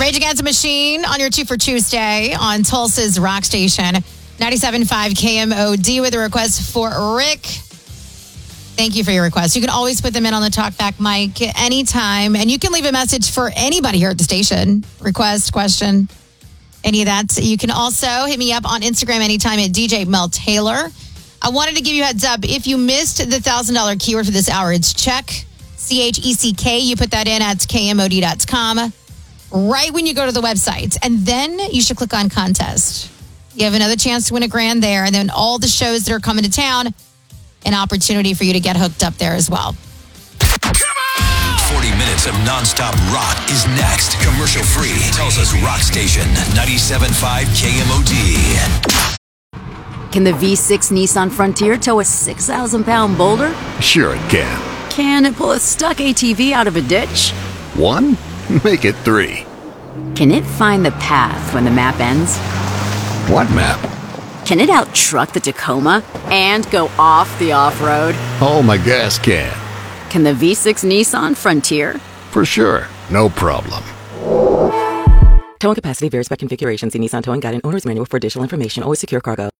Rage Against the Machine on your 2 for Tuesday on Tulsa's Rock Station. 97.5 KMOD with a request for Rick. Thank you for your request. You can always put them in on the talkback mic anytime. And you can leave a message for anybody here at the station. Request, question, any of that. You can also hit me up on Instagram anytime at DJ Mel Taylor. I wanted to give you a heads up. If you missed the $1,000 keyword for this hour, it's check, CHECK. You put that in at KMOD.com right when you go to the website. And then you should click on contest. You have another chance to win $1,000 there. And then all the shows that are coming to town, an opportunity for you to get hooked up there as well. 40 minutes of nonstop rock is next. Commercial free. Tulsa's Rock Station. 97.5 KMOD. Can the V6 Nissan Frontier tow a 6,000-pound boulder? Sure it can. Can it pull a stuck ATV out of a ditch? 1? Make it 3. Can it find the path when the map ends? What map? Can it out-truck the Tacoma and go off the off-road? Oh, my gas can. Can the V6 Nissan Frontier? For sure. No problem. Towing capacity varies by configuration. See Nissan Towing Guide and Owner's Manual for additional information. Always secure cargo.